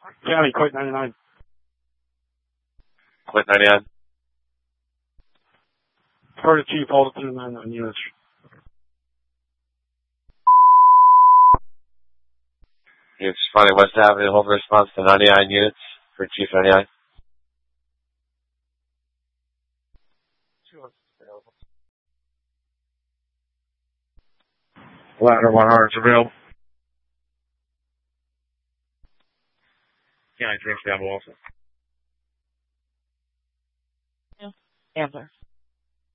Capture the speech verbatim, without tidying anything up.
County, quit ninety-nine. Quit ninety-nine. Florida Chief, hold it to ninety-nine units. It's Friday West Avenue, hold response to ninety-nine units for Chief ninety-nine. Ladder one hundred available. County, drinks down also. Ambler.